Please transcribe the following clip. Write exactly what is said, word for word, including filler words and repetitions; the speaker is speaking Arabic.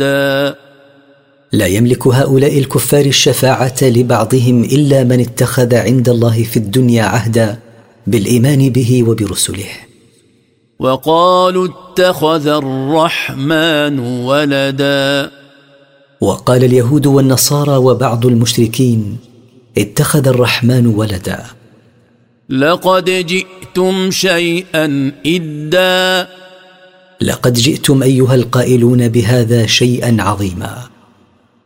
ولدا. لا يملك هؤلاء الكفار الشفاعة لبعضهم إلا من اتخذ عند الله في الدنيا عهدا بالإيمان به وبرسله. وقالوا اتخذ الرحمن ولدا. وقال اليهود والنصارى وبعض المشركين اتخذ الرحمن ولدا. لقد جئتم شيئا إدا. لقد جئتم أيها القائلون بهذا شيئا عظيما.